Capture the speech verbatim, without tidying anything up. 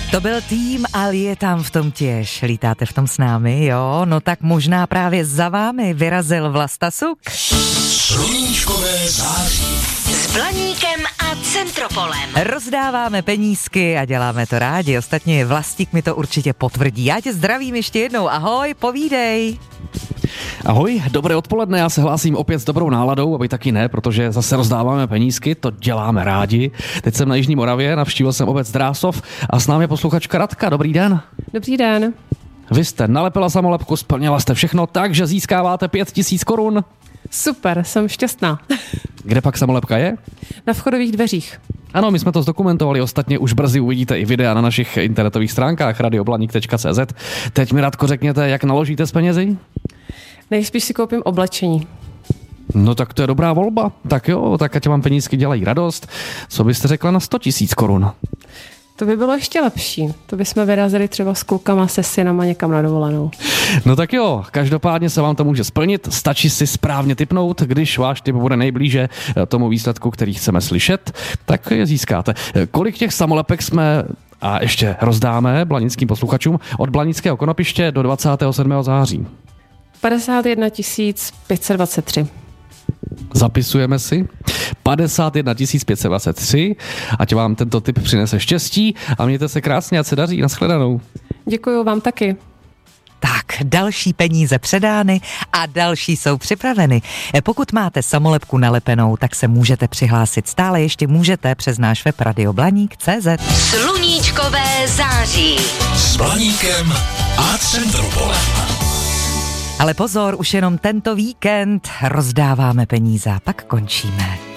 To byl tým, ale je tam v tom těž. Lítáte v tom s námi, jo? No tak možná právě za vámi vyrazil Vlasta Suk. Sluníčkové září. S Blaníkem a Centropolem. Rozdáváme penízky a děláme to rádi. Ostatně Vlastík mi to určitě potvrdí. Já tě zdravím ještě jednou. Ahoj, povídej. Ahoj, dobré odpoledne, já se hlásím opět s dobrou náladou, aby taky ne, protože zase rozdáváme penízky, to děláme rádi. Teď jsem na Jižní Moravě, navštívil jsem obec Drásov a s námi je posluchačka Radka. Dobrý den. Dobrý den. Vy jste nalepila samolepku, splnila jste všechno tak, že získáváte pět tisíc korun. Super, jsem šťastná. Kde pak samolepka je? Na vchodových dveřích. Ano, my jsme to zdokumentovali, ostatně už brzy uvidíte i videa na našich internetových stránkách radioblaník tečka cé zet. Teď mi, Radko, řekněte, jak naložíte s penězi? Nejspíš si koupím oblečení. No tak to je dobrá volba. Tak jo, tak ať vám penízky dělají radost. Co byste řekla na sto tisíc korun? To by bylo ještě lepší. To bychom vyrazili třeba s klukama, se synama někam na dovolenou. No tak jo, každopádně se vám to může splnit. Stačí si správně tipnout, když váš tip bude nejblíže tomu výsledku, který chceme slyšet, tak je získáte. Kolik těch samolepek jsme a ještě rozdáme blanickým posluchačům od Blanického Konopiště do dvacátého sedmého září? padesát jedna tisíc pět set dvacet tři. Zapisujeme si. padesát jedna tisíc pět set dvacet tři. Ať vám tento tip přinese štěstí a mějte se krásně, ať se daří. Nashledanou. Děkuju vám taky. Tak, další peníze předány a další jsou připraveny. Pokud máte samolepku nalepenou, tak se můžete přihlásit. Stále ještě můžete přes náš web radioblaník tečka cé zet. Sluníčkové září. S Blaníkem a Centropolem. Ale pozor, už jenom tento víkend rozdáváme peníze a pak končíme.